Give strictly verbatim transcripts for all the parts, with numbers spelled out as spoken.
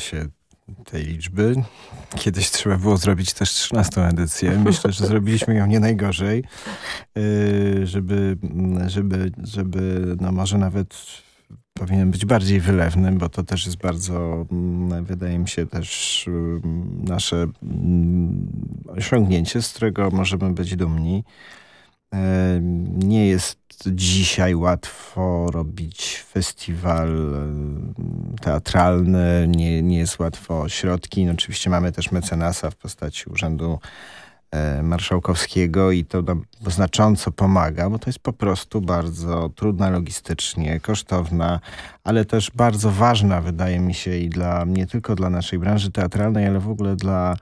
się tej liczby. Kiedyś trzeba było zrobić też trzynastą edycję. Myślę, że zrobiliśmy ją nie najgorzej, yy, żeby, żeby, żeby no może nawet powinien być bardziej wylewny, bo to też jest bardzo, wydaje mi się, też nasze osiągnięcie, z którego możemy być dumni. Nie jest dzisiaj łatwo robić festiwal teatralny, nie, nie jest łatwo o środki. No, oczywiście mamy też mecenasa w postaci Urzędu Marszałkowskiego i to nam znacząco pomaga, bo to jest po prostu bardzo trudna logistycznie, kosztowna, ale też bardzo ważna, wydaje mi się, i dla nie tylko dla naszej branży teatralnej, ale w ogóle dla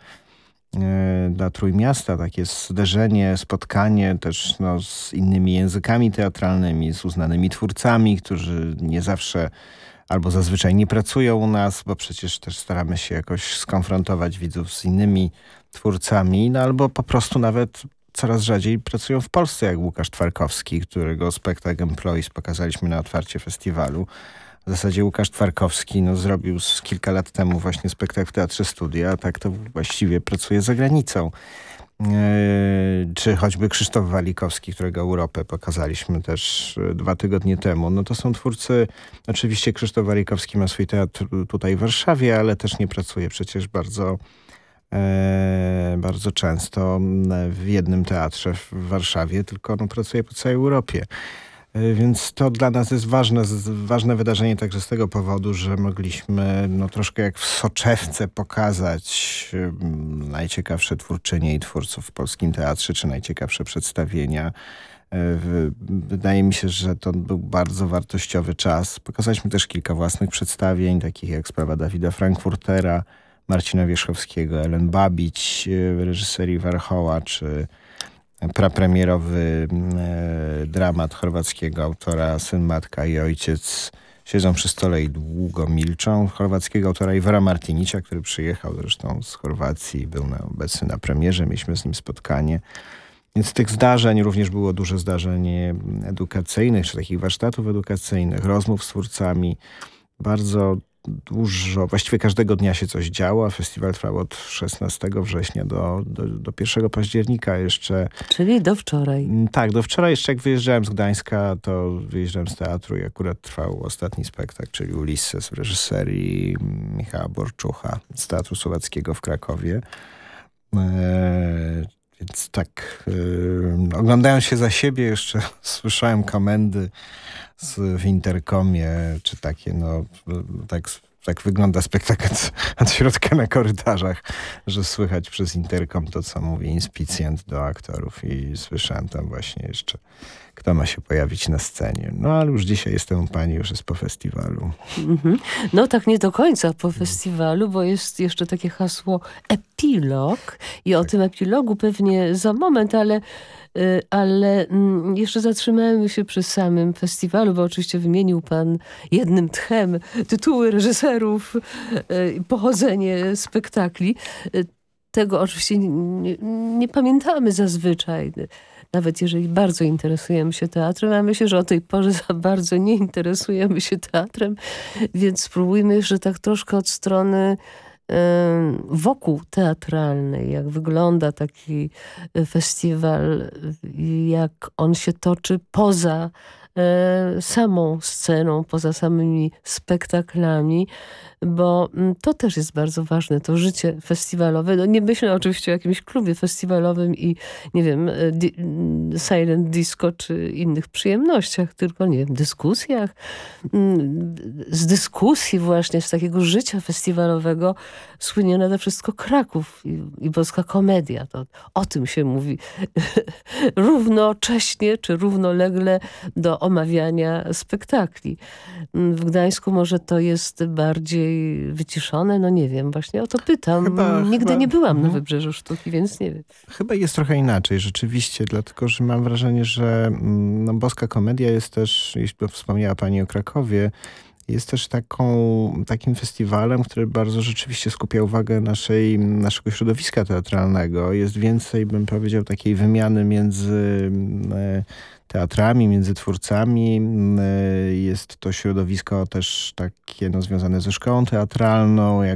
dla Trójmiasta, takie zderzenie, spotkanie też no, z innymi językami teatralnymi, z uznanymi twórcami, którzy nie zawsze albo zazwyczaj nie pracują u nas, bo przecież też staramy się jakoś skonfrontować widzów z innymi twórcami, no albo po prostu nawet coraz rzadziej pracują w Polsce, jak Łukasz Twarkowski, którego spektakl Employees pokazaliśmy na otwarcie festiwalu. W zasadzie Łukasz Twarkowski no, zrobił z kilka lat temu właśnie spektakl w Teatrze Studia, a tak to właściwie pracuje za granicą. Yy, czy choćby Krzysztof Walikowski, którego Europę pokazaliśmy też dwa tygodnie temu. No to są twórcy, oczywiście Krzysztof Walikowski ma swój teatr tutaj w Warszawie, ale też nie pracuje przecież bardzo, yy, bardzo często w jednym teatrze w Warszawie, tylko no, pracuje po całej Europie. Więc to dla nas jest ważne, ważne wydarzenie także z tego powodu, że mogliśmy no, troszkę jak w soczewce pokazać najciekawsze twórczynie i twórców w polskim teatrze, czy najciekawsze przedstawienia. Wydaje mi się, że to był bardzo wartościowy czas. Pokazaliśmy też kilka własnych przedstawień, takich jak Sprawa Dawida Frankfurtera, Marcina Wierzchowskiego, Ellen Babić w reżyserii Warchoła, czy prapremierowy e, dramat chorwackiego autora Syn, matka i ojciec siedzą przy stole i długo milczą. Chorwackiego autora Ivora Martinicia, który przyjechał zresztą z Chorwacji i był na, obecny na premierze. Mieliśmy z nim spotkanie. Więc tych zdarzeń również było dużo zdarzeń edukacyjnych, czy takich warsztatów edukacyjnych, rozmów z twórcami. Bardzo dużo, właściwie każdego dnia się coś działo. Festiwal trwał od szesnastego września do, do, do pierwszego października jeszcze. Czyli do wczoraj. Tak, do wczoraj jeszcze jak wyjeżdżałem z Gdańska, to wyjeżdżałem z teatru i akurat trwał ostatni spektakl, czyli Ulisses w reżyserii Michała Borczucha z Teatru Słowackiego w Krakowie. Eee, więc tak, e, oglądając się za siebie jeszcze słyszałem komendy z, w interkomie, czy takie, no, tak, tak wygląda spektakl od, od środka na korytarzach, że słychać przez interkom to, co mówi inspicjent do aktorów i słyszałem tam właśnie jeszcze, kto ma się pojawić na scenie. No, ale już dzisiaj jestem u pani, już jest po festiwalu. Mm-hmm. No tak nie do końca po festiwalu, bo jest jeszcze takie hasło epilog i o tak. tym epilogu pewnie za moment, ale ale jeszcze zatrzymajmy się przy samym festiwalu, bo oczywiście wymienił pan jednym tchem tytuły reżyserów, pochodzenie spektakli. Tego oczywiście nie, nie pamiętamy zazwyczaj. Nawet jeżeli bardzo interesujemy się teatrem, a myślę, że o tej porze za bardzo nie interesujemy się teatrem, więc spróbujmy jeszcze tak troszkę od strony wokół teatralnej, jak wygląda taki festiwal, jak on się toczy poza samą sceną, poza samymi spektaklami, bo to też jest bardzo ważne, to życie festiwalowe. No nie myślę oczywiście o jakimś klubie festiwalowym i nie wiem, di silent disco czy innych przyjemnościach, tylko nie wiem, dyskusjach. Z dyskusji właśnie, z takiego życia festiwalowego słynie nade wszystko Kraków i, i Boska Komedia. To o tym się mówi równocześnie czy równolegle do omawiania spektakli. W Gdańsku może to jest bardziej wyciszone, no nie wiem, właśnie o to pytam. Chyba, Nigdy chyba, nie byłam uh-huh. na Wybrzeżu Sztuki, więc nie wiem. Chyba jest trochę inaczej, rzeczywiście, dlatego, że mam wrażenie, że no, Boska Komedia jest też, jeśli wspomniała pani o Krakowie, jest też taką, takim festiwalem, który bardzo rzeczywiście skupia uwagę naszej, naszego środowiska teatralnego. Jest więcej, bym powiedział, takiej wymiany między teatrami, między twórcami. Jest to środowisko też takie no, związane ze szkołą teatralną, jak